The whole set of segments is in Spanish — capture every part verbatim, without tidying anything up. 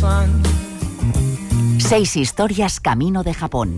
Seis historias camino de Japón.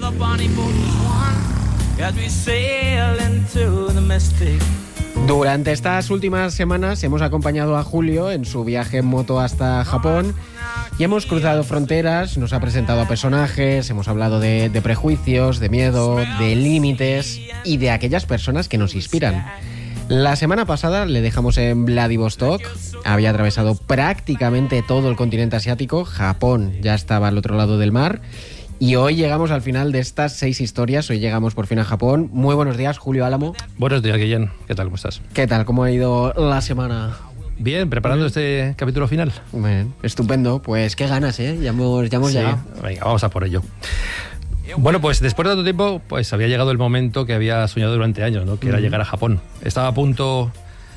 Durante estas últimas semanas hemos acompañado a Julio en su viaje en moto hasta Japón y hemos cruzado fronteras, nos ha presentado a personajes, hemos hablado de, de prejuicios, de miedo, de límites y de aquellas personas que nos inspiran. La semana pasada le dejamos en Vladivostok, había atravesado prácticamente todo el continente asiático, Japón ya estaba al otro lado del mar. Y hoy llegamos al final de estas seis historias, hoy llegamos por fin a Japón. Muy buenos días, Julio Álamo. Buenos días, Guillén. ¿Qué tal? ¿Cómo estás? ¿Qué tal? ¿Cómo ha ido la semana? Bien, preparando Bien. este capítulo final. Bien, estupendo. Pues qué ganas, ¿eh? Ya hemos, ya hemos sí. llegado. Venga, vamos a por ello. Bueno, pues después de tanto tiempo, pues había llegado el momento que había soñado durante años, ¿no? Que era uh-huh. llegar a Japón. Estaba a punto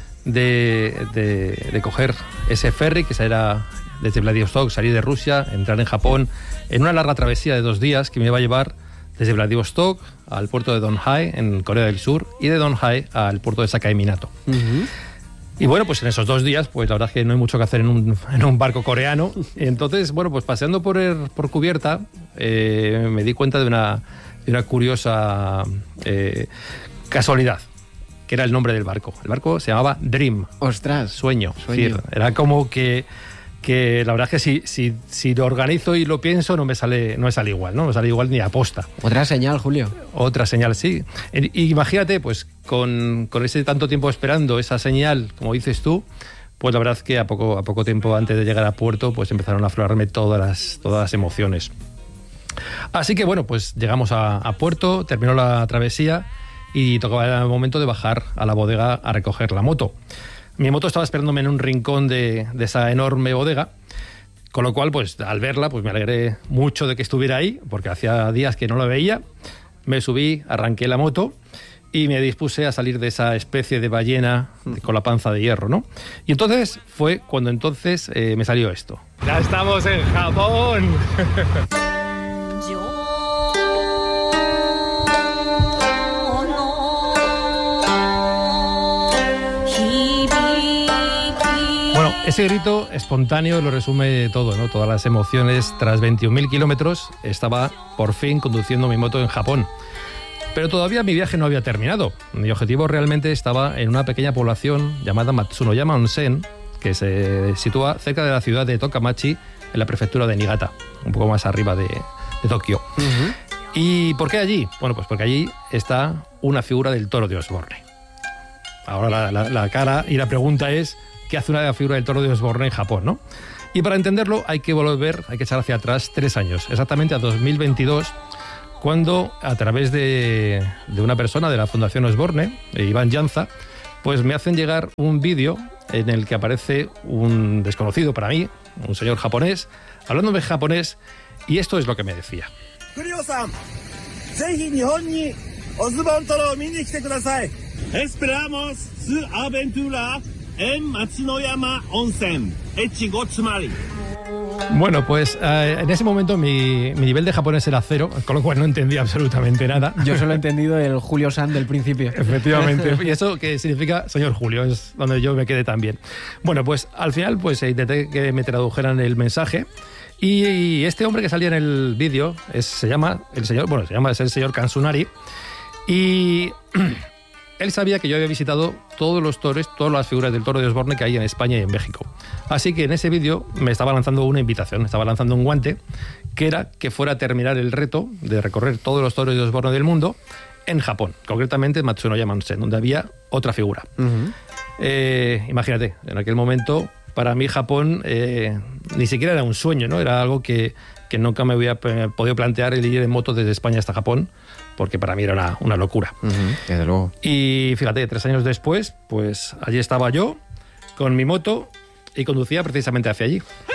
de, de, de coger ese ferry que era desde Vladivostok, salir de Rusia, entrar en Japón, en una larga travesía de dos días que me iba a llevar desde Vladivostok al puerto de Donghai, en Corea del Sur, y de Donghai al puerto de Sakaiminato. Uh-huh. Y bueno, pues en esos dos días, pues la verdad es que no hay mucho que hacer en un, en un barco coreano. Entonces, bueno, pues paseando por, el, por cubierta, eh, me di cuenta de una, de una curiosa eh, casualidad, que era el nombre del barco. El barco se llamaba Dream. ¡Ostras! Sueño. Sueño. Es decir, era como que... que la verdad es que si, si, si lo organizo y lo pienso no me sale no me sale igual, no me sale igual ni a posta. Otra señal, Julio. Otra señal, sí. Y imagínate, pues con, con ese tanto tiempo esperando esa señal, como dices tú, pues la verdad es que a poco, a poco tiempo antes de llegar a puerto, pues empezaron a aflorarme todas las, todas las emociones. Así que bueno, pues llegamos a, a puerto, terminó la travesía y tocaba el momento de bajar a la bodega a recoger la moto. Mi moto estaba esperándome en un rincón de, de esa enorme bodega, con lo cual, pues al verla, pues me alegré mucho de que estuviera ahí, porque hacía días que no la veía. Me subí, arranqué la moto y me dispuse a salir de esa especie de ballena con la panza de hierro, ¿no? Y entonces fue cuando entonces eh, me salió esto. ¡Ya estamos en Japón! Ese grito espontáneo lo resume todo, ¿no? Todas las emociones. Tras veintiún mil kilómetros estaba por fin conduciendo mi moto en Japón. Pero todavía mi viaje no había terminado. Mi objetivo realmente estaba en una pequeña población llamada Matsunoyama Onsen, que se sitúa cerca de la ciudad de Tokamachi, en la prefectura de Niigata, un poco más arriba de, de Tokio. Uh-huh. ¿Y por qué allí? Bueno, pues porque allí está una figura del toro de Osborne. Ahora la, la, la cara y la pregunta es... ¿qué hace una figura del toro de Osborne en Japón, no? Y para entenderlo hay que volver, hay que echar hacia atrás tres años, exactamente a dos mil veintidós, cuando a través de, de una persona de la Fundación Osborne, Iván Llanza, pues me hacen llegar un vídeo en el que aparece un desconocido para mí, un señor japonés, hablándome japonés, y esto es lo que me decía. Julio-san, zehi Nihon ni Osborne toro mi ni kite kudasai. Esperamos su aventura en Matsunoyama Onsen. Echigo tsumari. Bueno, pues eh, en ese momento mi, mi nivel de japonés era cero, con lo cual no entendía absolutamente nada. Yo solo he entendido el Julio-san del principio. Efectivamente. ¿Y eso qué significa? Señor Julio, es donde yo me quedé también. Bueno, pues al final pues intenté que me tradujeran el mensaje. Y, y este hombre que salía en el vídeo es, se llama el señor, bueno, se llama es el señor Kansunari. Y él sabía que yo había visitado todos los toros, todas las figuras del toro de Osborne que hay en España y en México. Así que en ese vídeo me estaba lanzando una invitación, me estaba lanzando un guante, que era que fuera a terminar el reto de recorrer todos los toros de Osborne del mundo en Japón, concretamente en Matsunoyama Onsen, donde había otra figura. Uh-huh. Eh, imagínate, en aquel momento, para mí Japón eh, ni siquiera era un sueño, ¿no? Era algo que, que nunca me había podido plantear el ir en moto desde España hasta Japón, porque para mí era una, una locura. Uh-huh, desde luego. Y fíjate, tres años después, pues allí estaba yo, con mi moto, y conducía precisamente hacia allí.